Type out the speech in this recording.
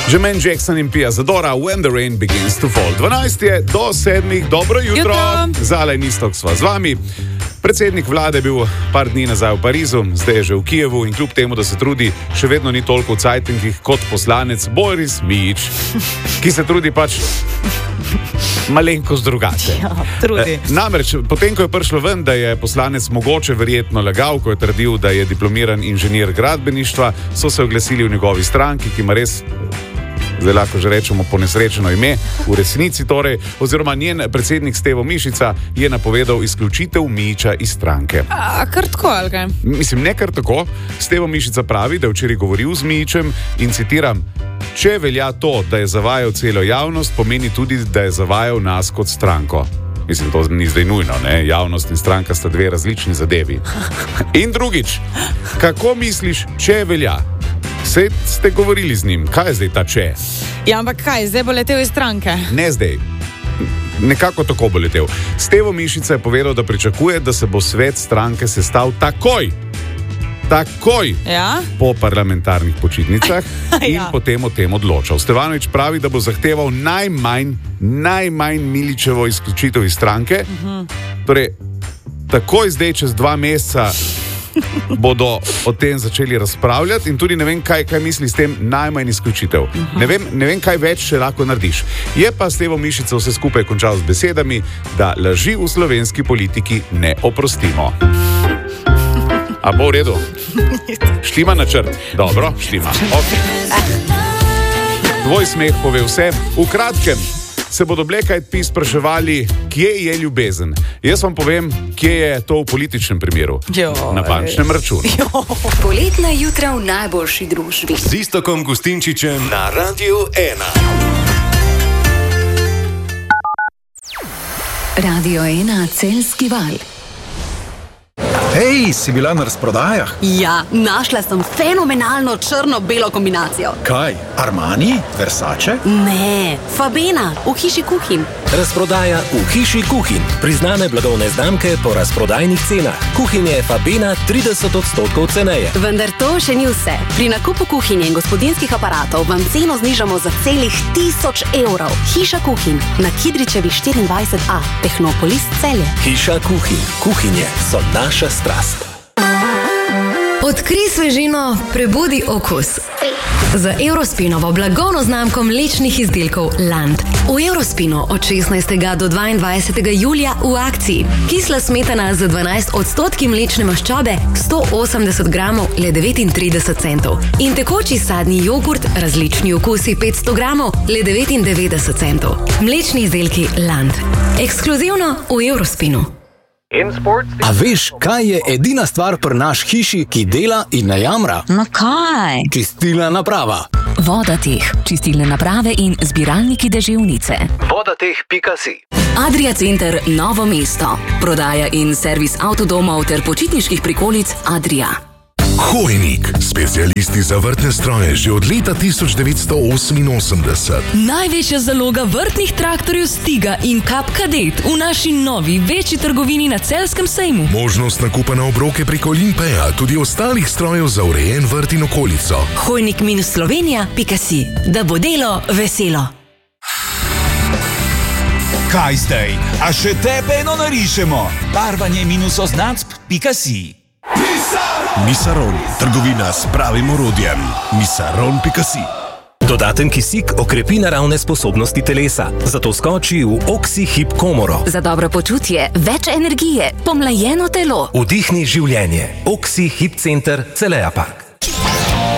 Jermaine Jackson in Pia Zadora, When the Rain Begins to Fall. 12 je do 7. Dobro jutro. Zala in Istok sva z vami. Predsednik vlade je bil par dni nazaj v Parizu, zdaj je že v Kijevu in kljub temu, da se trudi, še vedno ni toliko v cajtengih kot poslanec Boris Mijić, ki se trudi pač malenkost drugače. Ja, trudi. Namreč, potem, ko je prišlo ven, da je poslanec mogoče verjetno lagal, ko je trdil, da je diplomiran inženir gradbeništva, so se oglasili v njegovi stranki, ki ima res, zdaj lahko že rečemo, ponesrečeno ime, v resnici torej, oziroma njen predsednik Stevo Mišica je napovedal izključitev Mijića iz stranke. Kar tako, ali kaj? Mislim, ne kar tako. Stevo Mišica pravi, da je včeraj govoril z Mijićem in citiram: "Če velja to, da je zavajal celo javnost, pomeni tudi, da je zavajal nas kot stranko." Mislim, to ni zdaj nujno, ne? Javnost in stranka sta dve različni zadevi. In drugič, kako misliš, če velja? Sej ste govorili z njim, kaj je zdaj ta če? Ja, ampak kaj, zdaj bo letel iz stranke? Ne zdaj. Nekako tako bo letel. Stevo Mišica je povedal, da pričakuje, da se bo svet stranke sestal takoj. Takoj, ja? Po parlamentarnih počitnicah in ja. potem o tem odločal. Stevanović pravi, da bo zahteval najmanj Milićevo izključitev iz stranke. Torej, takoj zdaj, čez 2 meseca, bodo o tem začeli razpravljati in tudi ne vem, kaj misli s tem najmanj izključitev. Ne vem, kaj več še lahko narediš. Je pa Stevo Mišica vse skupaj končal z besedami, da laži v slovenski politiki ne oprostimo. A bo v redu? Štima načrt? Dobro, štima. Okay. Tvoj smeh pove vse. V kratkem se bodo Black Eyed Peas spraševali, kje je ljubezen. Jaz vam povem, kje je to v političnem primeru. Na bančnem računu. Poletna jutra v najboljši družbi. Z Istokom Gustinčičem na Radiu 1. Radio 1 Celjski val. Hej, si bila na razprodajah? Ja, našla sem fenomenalno črno-belo kombinacijo. Kaj? Armani? Versace? Ne, Fabena, v hiši Kuhin. Razprodaja v hiši Kuhin. Priznane blagovne znamke po razprodajnih cenah. Kuhin je Fabena 30% ceneje. Vendar to še ni vse. Pri nakupu kuhinje in gospodinskih aparatov vam ceno znižamo za celih 1000 evrov. Hiša Kuhin na Kidričevi 24A, Tehnopolis Celje. Hiša Kuhin. Kuhinje so naša strast. Odkrij svežino, prebudi okus. Z Eurospinovo blagovno znamko mlečnih izdelkov Land. V Eurospinu od 16. do 22. julija v akciji. Kisla smetana z 12% mlečne maščobe, 180 gramov, le 39 centov. In tekoči sadni jogurt, različni okusi, 500 gramov, le 99 centov. Mlečni izdelki Land. Ekskluzivno v Eurospinu. A veš, kaj je edina stvar pri naš hiši, ki dela in ne jamra? No kaj? Čistilna naprava. Vodateh, čistilne naprave in zbiralniki deževnice. Vodateh.si. Adria Center Novo mesto. Prodaja in servis avtodomov ter počitniških prikolic Adria. Hojnik, specialisti za vrtne stroje že od leta 1988. Največja zaloga vrtnih traktorjev Stiga in Kap Kadet v naši novi večji trgovini na Celjskem sejmu. Možnost nakupa na obroke preko Limpeja, tudi ostalih strojev za urejen vrt in okolico. Hojnik-slovenija.si, da bo delo veselo. Kaj zdaj? A še tebe eno narišemo? Barvanje-označb.si. Misaron, trgovina s pravim orodjem. Misaron.si. Dodaten kisik okrepi naravne sposobnosti telesa, zato skoči v Oxy Hip Komoro. Za dobro počutje, več energije, pomlajeno telo. Vdihni življenje. Oxy Hip Center Celeja Park.